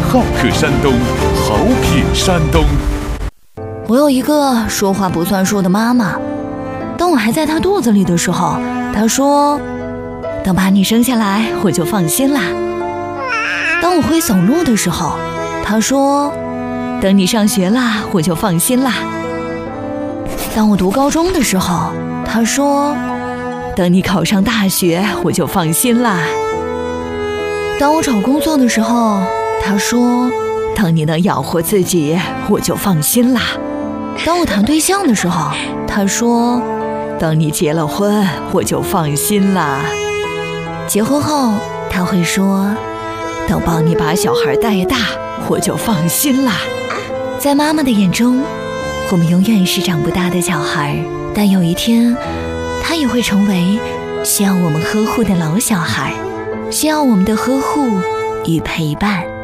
好客山东，好品山东。 我有一个说话不算数的妈妈，当我还在她肚子里的时候，她说：“等把你生下来，我就放心啦。”当我会走路的时候，她说：“等你上学啦，我就放心啦。”当我读高中的时候，她说：“等你考上大学，我就放心啦。”当我找工作的时候，她说：“等你能养活自己，我就放心啦。”当我谈对象的时候，她说：“等你结了婚，我就放心啦。”结婚后，她会说：“等帮你把小孩带大，我就放心啦。”在妈妈的眼中，我们永远是长不大的小孩，但有一天，她也会成为需要我们呵护的老小孩，需要我们的呵护与陪伴。